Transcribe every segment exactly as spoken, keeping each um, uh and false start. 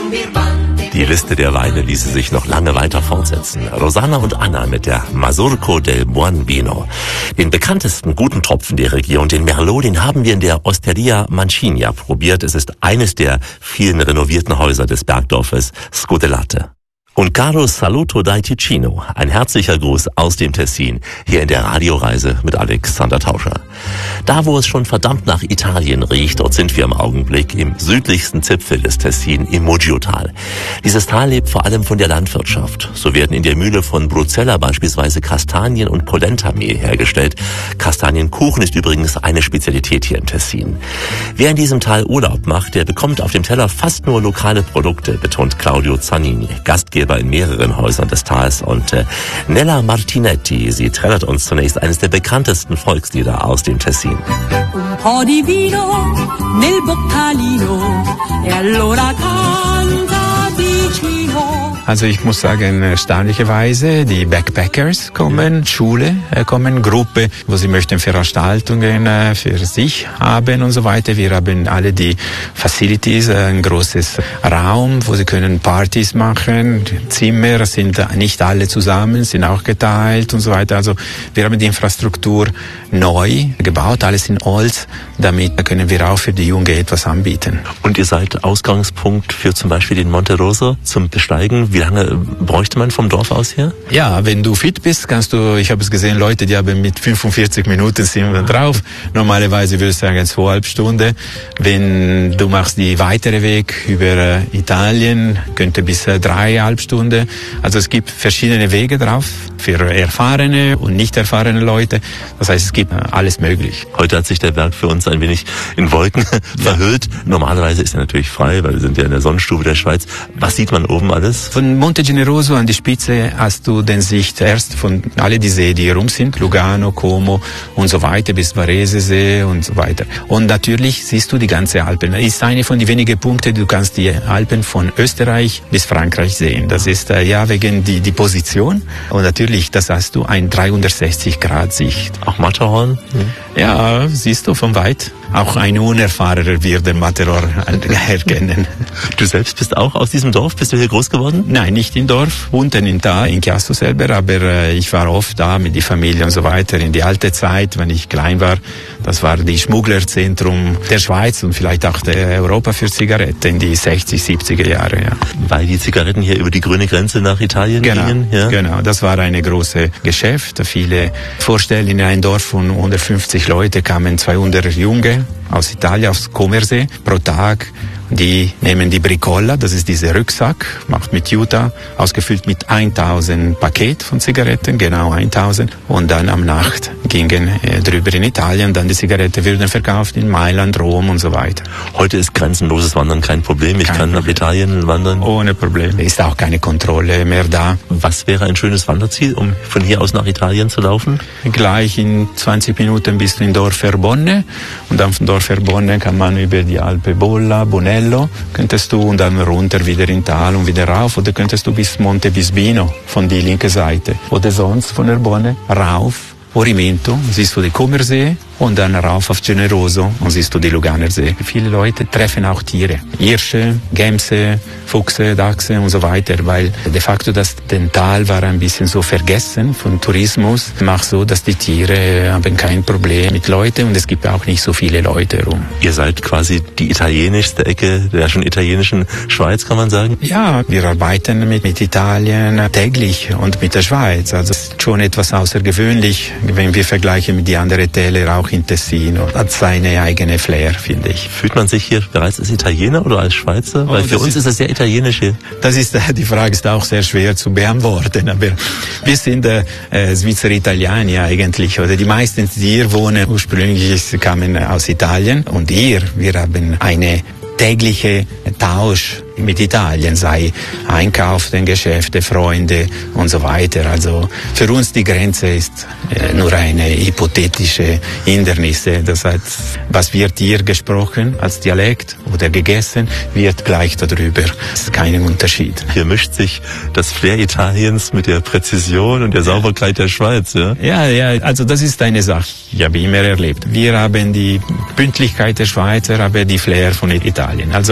Die Liste der Weine ließe sich noch lange weiter fortsetzen. Rosanna und Anna mit der Mazurco del Buon Vino. Den bekanntesten guten Tropfen der Region, den Merlot, den haben wir in der Osteria Mancini probiert. Es ist eines der vielen renovierten Häuser des Bergdorfes Scodellate. Und caro saluto dai Ticino, ein herzlicher Gruß aus dem Tessin, hier in der Radioreise mit Alexander Tauscher. Da, wo es schon verdammt nach Italien riecht, dort sind wir im Augenblick im südlichsten Zipfel des Tessin, im Muggio-Tal. Dieses Tal lebt vor allem von der Landwirtschaft. So werden in der Mühle von Bruzzella beispielsweise Kastanien und Polentamehl hergestellt. Kastanienkuchen ist übrigens eine Spezialität hier im Tessin. Wer in diesem Tal Urlaub macht, der bekommt auf dem Teller fast nur lokale Produkte, betont Claudio Zanini, Gastgeber in mehreren Häusern des Tals, und äh, Nella Martinetti, sie trällert uns zunächst eines der bekanntesten Volkslieder aus dem Tessin. Un po' di vino nel boccalino e allora canta vicino. Also ich muss sagen, erstaunlicherweise, die Backpackers kommen, Schule äh, kommen, Gruppe, wo sie möchten Veranstaltungen äh, für sich haben und so weiter. Wir haben alle die Facilities, äh, ein großes Raum, wo sie können Partys machen. Die Zimmer sind nicht alle zusammen, sind auch geteilt und so weiter. Also wir haben die Infrastruktur neu gebaut, alles in Holz. Damit können wir auch für die Jungen etwas anbieten. Und ihr seid Ausgangspunkt für zum Beispiel den Monte Rosa zum Besteigen. Wie lange bräuchte man vom Dorf aus her? Ja, wenn du fit bist, kannst du, ich habe es gesehen, Leute, die haben mit fünfundvierzig Minuten sind wir drauf. Normalerweise würde ich sagen zweieinhalb Stunden. Wenn du machst die weitere Weg über äh, Italien, könnte bis äh, dreieinhalb Stunden. Also es gibt verschiedene Wege drauf für erfahrene und nicht erfahrene Leute. Das heißt, es gibt äh, alles möglich. Heute hat sich der Berg für uns ein wenig in Wolken verhüllt. Normalerweise ist er natürlich frei, weil wir sind ja in der Sonnenstube der Schweiz. Was sieht man oben alles? Von Monte Generoso an die Spitze hast du den Sicht erst von alle die Seen, die hier rum sind, Lugano, Como und so weiter, bis Varesesee und so weiter. Und natürlich siehst du die ganze Alpen. Das ist eine von den wenigen Punkten, du kannst die Alpen von Österreich bis Frankreich sehen. Das ist äh, ja wegen die, die Position. Und natürlich, das hast du ein dreihundertsechzig Grad Sicht. Auch Matterhorn? Mhm. Ja, siehst du von weit. Auch ein Unerfahrener wird den Matterhorn erkennen. Du selbst bist auch aus diesem Dorf? Bist du hier groß geworden? Nein, nicht im Dorf, unten in da, in Chiasso selber, aber äh, ich war oft da mit der Familie und so weiter. In die alte Zeit, wenn ich klein war, das war die Schmugglerzentrum der Schweiz und vielleicht auch der Europa für Zigaretten in die sechzig, siebziger Jahre. Ja. Weil die Zigaretten hier über die grüne Grenze nach Italien genau, gingen? Ja? Genau, das war eine große Geschäft. Viele Vorstellen in ein Dorf von hundertfünfzig Leute kamen zweihundert Junge aus Italien, aus Comersee, pro Tag. Die nehmen die Bricola, das ist dieser Rucksack, macht mit Jutta, ausgefüllt mit tausend Paket von Zigaretten, genau tausend. Und dann am Nacht gingen äh, drüber in Italien, dann die Zigaretten würden verkauft in Mailand, Rom und so weiter. Heute ist grenzenloses Wandern kein Problem. Ich kein kann Problem. nach Italien wandern. Ohne Probleme. Ist auch keine Kontrolle mehr da. Was wäre ein schönes Wanderziel, um von hier aus nach Italien zu laufen? Gleich in zwanzig Minuten bist du in Dorf Erbonne. Und dann von Dorf Erbonne kann man über die Alpe Bolla, Bonello, könntest du und dann runter wieder in Tal und wieder rauf, oder könntest du bis Monte Bisbino von die linke Seite. Oder sonst von Erbonne rauf, Orimento, siehst du die Comersee, und dann rauf auf Generoso und siehst du die Luganersee. Viele Leute treffen auch Tiere. Hirsche, Gämse, Füchse, Dachse und so weiter, weil de facto das den Tal war ein bisschen so vergessen von Tourismus. Macht so, dass die Tiere haben kein Problem mit Leuten und es gibt auch nicht so viele Leute rum. Ihr seid quasi die italienischste Ecke der schon italienischen Schweiz, kann man sagen? Ja, wir arbeiten mit, mit Italien täglich und mit der Schweiz. Also es ist schon etwas außergewöhnlich, wenn wir vergleichen mit den anderen Tälern, auch in Tessin, hat seine eigene Flair, finde ich. Fühlt man sich hier bereits als Italiener oder als Schweizer? Weil oh, für uns ist, ist das sehr italienisch hier. Das ist, die Frage ist auch sehr schwer zu beantworten, aber wir sind äh, Schweizer Italiener eigentlich, oder die meisten, die hier wohnen, ursprünglich kamen aus Italien, und hier, wir haben eine tägliche Tausch mit Italien, sei Einkaufen, Geschäfte, Freunde und so weiter. Also für uns die Grenze ist äh, nur eine hypothetische Hindernis. Das heißt, was wird hier gesprochen als Dialekt oder gegessen, wird gleich darüber. Es ist kein Unterschied. Hier mischt sich das Flair Italiens mit der Präzision und der Sauberkeit der Schweiz, ja? Ja, ja, also das ist eine Sache, ich habe immer erlebt. Wir haben die Pünktlichkeit der Schweizer, aber die Flair von Italien. Also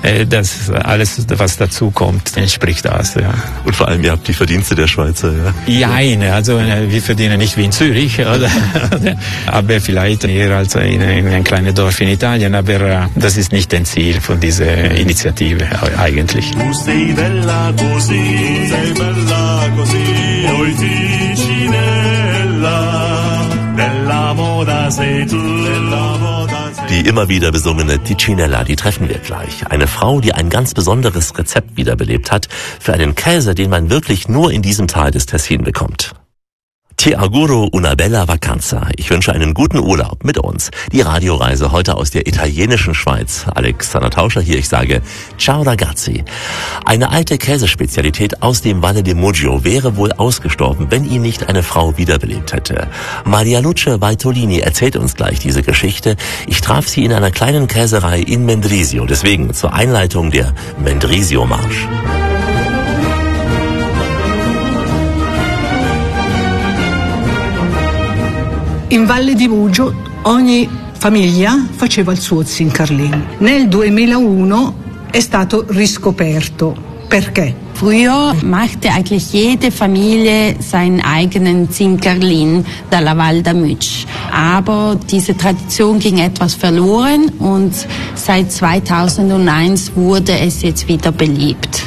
äh, das alles, was dazu kommt, entspricht das. Ja. Und vor allem, ihr habt die Verdienste der Schweizer. Ja, Nein, also äh, wir verdienen nicht wie in Zürich, oder? aber vielleicht eher als in, in ein kleines Dorf in Italien, aber äh, das ist nicht das Ziel von dieser Initiative äh, eigentlich. Tu sei bella così, sei bella così, oi Ticinella, della moda sei tu, della moda sei tu. Die immer wieder besungene Ticinella, die treffen wir gleich. Eine Frau, die ein ganz besonderes Rezept wiederbelebt hat für einen Käse, den man wirklich nur in diesem Teil des Tessin bekommt. Ti auguro una bella vacanza. Ich wünsche einen guten Urlaub mit uns. Die Radioreise heute aus der italienischen Schweiz. Alexander Tauscher hier, ich sage Ciao ragazzi. Eine alte Käsespezialität aus dem Valle di Muggio wäre wohl ausgestorben, wenn ihn nicht eine Frau wiederbelebt hätte. Maria Luce Vaitolini erzählt uns gleich diese Geschichte. Ich traf sie in einer kleinen Käserei in Mendrisio, deswegen zur Einleitung der Mendrisio-Marsch. In Valle di Muggio ogni famiglia faceva il suo Zincarlin. Nel duemilauno è stato riscoperto. Perché? Früher machte eigentlich jede Familie seinen eigenen Zincarlin dalla Val da Muggio. Aber diese Tradition ging etwas verloren und seit zweitausendeins wurde es jetzt wieder belebt.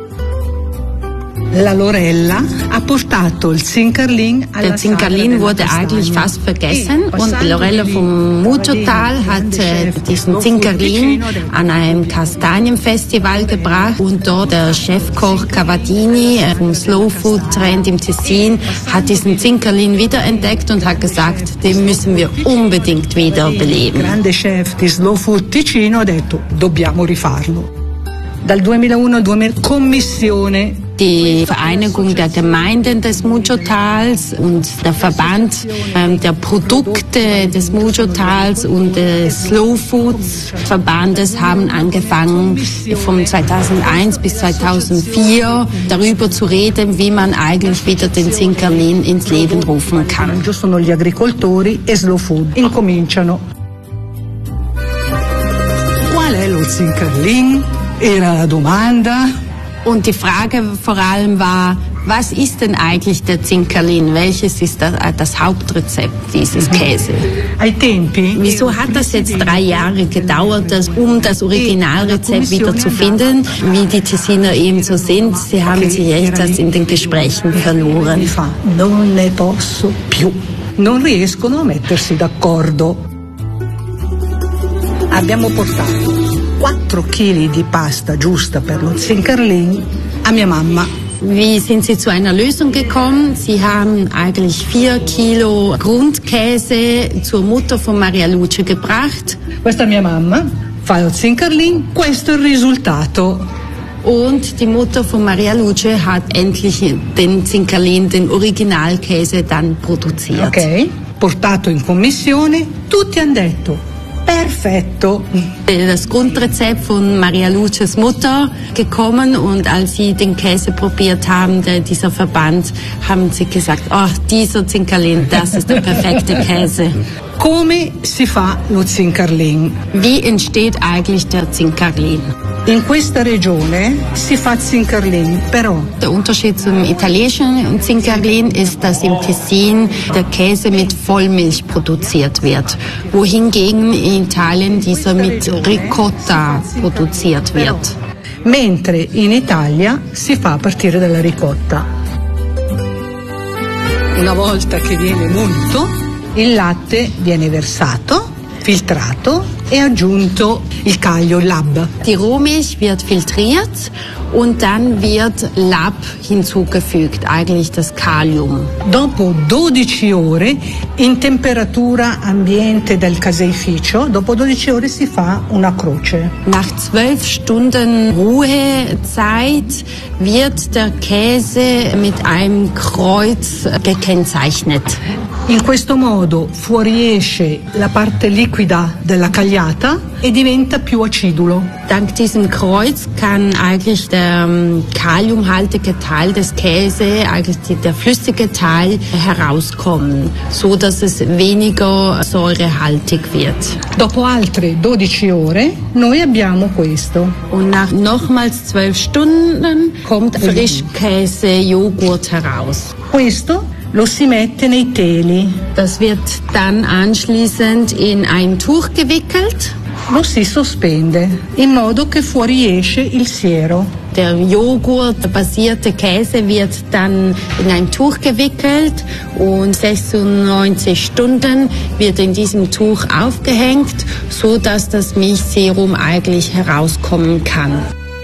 La Lorella ha portato il Zincarlin alla Der Zincarlin wurde eigentlich fast vergessen und Lorella vom Muggiotal hat äh, diesen Zincarlin an einem Kastanienfestival gebracht und dort der Chefkoch Cavadini äh, vom Slow Food Trend im Tessin hat diesen Zincarlin wiederentdeckt und hat gesagt, den müssen wir unbedingt wieder beleben. Il grande chef di Slow Food Ticino ha detto dobbiamo rifarlo. Dal duemilauno al duemila Commissione. Die Vereinigung der Gemeinden des Muggiotals und der Verband ähm, der Produkte des Muggiotals und des Slow Foods Verbandes haben angefangen, von zweitausendeins bis zweitausendvier darüber zu reden, wie man eigentlich wieder den Zincarlin ins Leben rufen kann. Sono gli agricoltori e Slow Food incominciano. Qual è lo Zincarlin? Era la domanda. Und die Frage vor allem war, was ist denn eigentlich der Zincarlin? Welches ist das, das Hauptrezept dieses Käse? Wieso hat das jetzt drei Jahre gedauert, das, um das Originalrezept wieder zu finden? Wie die Tessiner eben so sind, sie haben sich echt das in den Gesprächen verloren. Non ne posso più. Non riescono a mettersi d'accordo. Abbiamo portato quattro chili di pasta giusta per lo Zincarlin a mia mamma. Wie sind Sie zu einer Lösung gekommen? Sie haben eigentlich vier Kilo Grundkäse zur Mutter von Maria Luce gebracht. Questa mia mamma fa lo Zincarlin, questo è il risultato. Und die Mutter von Maria Luce hat endlich den Zincarlin, den Originalkäse, dann produziert. Ok, portato in commissione, tutti hanno detto perfetto. Das Grundrezept von Maria Luces Mutter gekommen und als sie den Käse probiert haben, der, dieser Verband, haben sie gesagt, oh, dieser Zincarlin, das ist der perfekte Käse. Come si fa lo Zincarlin? Wie entsteht eigentlich der Zincarlin? In questa regione si fa Zincarlin, però. Der Unterschied zum italienischen Zincarlin ist, dass im Tessin der Käse mit Vollmilch produziert wird, wohingegen in Italien dieser mit Ricotta produziert wird. Mentre in Italia si fa a partire dalla ricotta. Una volta che viene munto, il latte viene versato, filtrato e aggiunto il caglio, il lab. Die Rohmilch wird filtriert und dann wird Lab hinzugefügt, eigentlich das Kalium. Dopo dodici ore in temperatura ambiente del caseificio, dopo dodici ore si fa una croce. Nach zwölf Stunden Ruhezeit wird der Käse mit einem Kreuz gekennzeichnet. In questo modo fuoriesce la parte liquida della cagliata e diventa più acidulo. Dank diesem Kreuz kann eigentlich der der kaliumhaltige Teil des Käse, eigentlich der flüssige Teil, herauskommen, so dass es weniger säurehaltig wird. Dopo altre dodici ore noi abbiamo questo. Und nach nochmals zwölf Stunden kommt Frischkäse-Joghurt heraus. Questo lo si mette nei teli. Das wird dann anschließend in ein Tuch gewickelt. Lo si sospende in modo che fuoriesce il siero. Der Joghurt-basierte Käse wird dann in ein Tuch gewickelt und sechsundneunzig Stunden wird in diesem Tuch aufgehängt, so dass das Milchserum eigentlich herauskommen kann.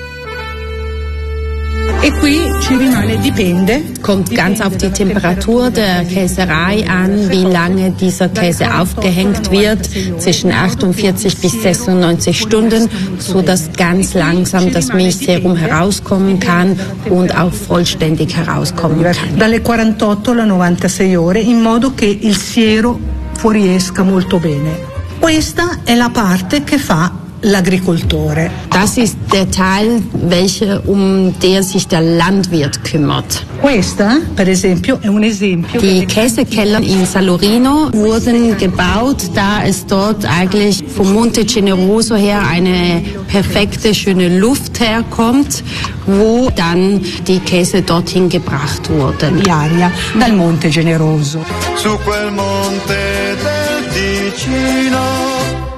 E qui ci rimane, dipende. Kommt ganz auf die Temperatur der Käserei an, wie lange dieser Käse aufgehängt wird, zwischen achtundvierzig bis sechsundneunzig Stunden, so dass ganz langsam das Milchserum herauskommen kann und auch vollständig herauskommen kann. Dalle quarantotto alle novantasei ore, in modo che il siero fuoriesca molto bene. Questa è la parte che fa l'agricoltore. Das ist der Teil, welcher, um der sich der Landwirt kümmert. Questa, per esempio, è un esempio. Die Käsekeller in Salorino wurden gebaut, da es dort eigentlich vom Monte Generoso her eine perfekte, schöne Luft herkommt, wo dann die Käse dorthin gebracht wurden. Die aria dal Monte Generoso. Su quel monte del Ticino.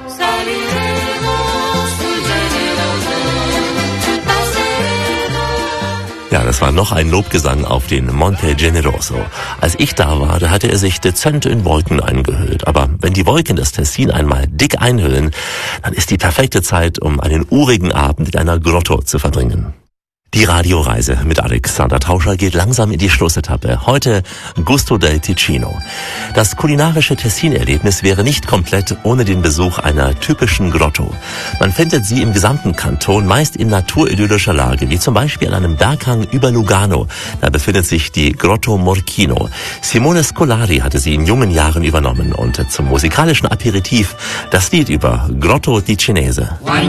Ja, das war noch ein Lobgesang auf den Monte Generoso. Als ich da war, da hatte er sich dezent in Wolken eingehüllt. Aber wenn die Wolken das Tessin einmal dick einhüllen, dann ist die perfekte Zeit, um einen urigen Abend in einer Grotto zu verbringen. Die Radioreise mit Alexander Tauscher geht langsam in die Schlussetappe. Heute Gusto del Ticino. Das kulinarische Tessin-Erlebnis wäre nicht komplett ohne den Besuch einer typischen Grotto. Man findet sie im gesamten Kanton meist in naturidyllischer Lage, wie zum Beispiel an einem Berghang über Lugano. Da befindet sich die Grotto Morchino. Simone Scolari hatte sie in jungen Jahren übernommen und zum musikalischen Aperitif das Lied über Grotto Ticinese.